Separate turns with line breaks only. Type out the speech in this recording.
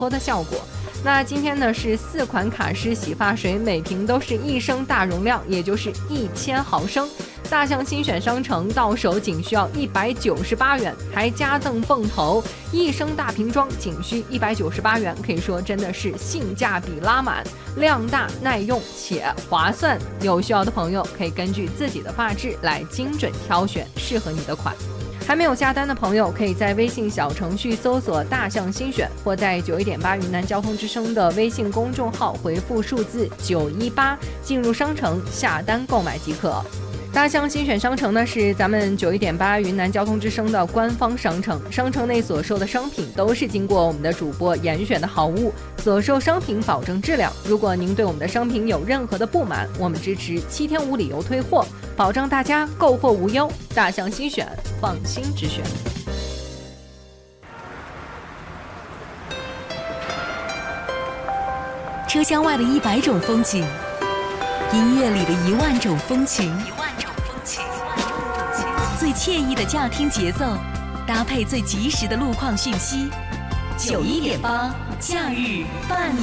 脱的效果。那今天呢是4款卡诗洗发水，每瓶都是1升大容量，也就是1000毫升。大象新选商城到手仅需要198元，还加赠泵头，1升大瓶装仅需198元，可以说真的是性价比拉满，量大耐用且划算。有需要的朋友可以根据自己的发质来精准挑选适合你的款。还没有下单的朋友，可以在微信小程序搜索大象新选，或在91.8云南交通之声的微信公众号回复数字918进入商城下单购买即可。大象新选商城呢是咱们91.8云南交通之声的官方商城，商城内所售的商品都是经过我们的主播严选的好物，所售商品保证质量。如果您对我们的商品有任何的不满，我们支持7天无理由退货，保障大家购货无忧。大象新选，放心之选。
车厢外的100种风景，音乐里的1万种风情，最惬意的驾听节奏，搭配最及时的路况讯息。91.8假日伴你。